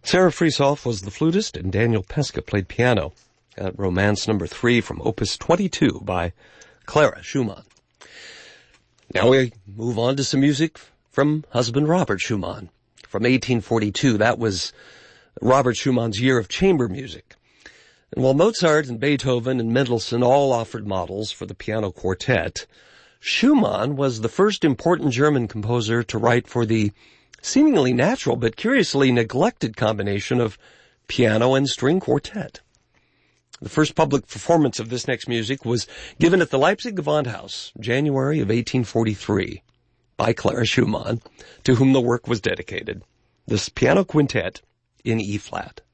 Sarah Frieshoff was the flutist, and Daniel Pesca played piano at Romance No. 3 from Opus 22 by Clara Schumann. Now we move on to some music from husband Robert Schumann from 1842. That was Robert Schumann's year of chamber music. And while Mozart and Beethoven and Mendelssohn all offered models for the piano quartet, Schumann was the first important German composer to write for the seemingly natural but curiously neglected combination of piano and string quartet. The first public performance of this next music was given at the Leipzig Gewandhaus, January of 1843, by Clara Schumann, to whom the work was dedicated. This piano quintet in E-flat.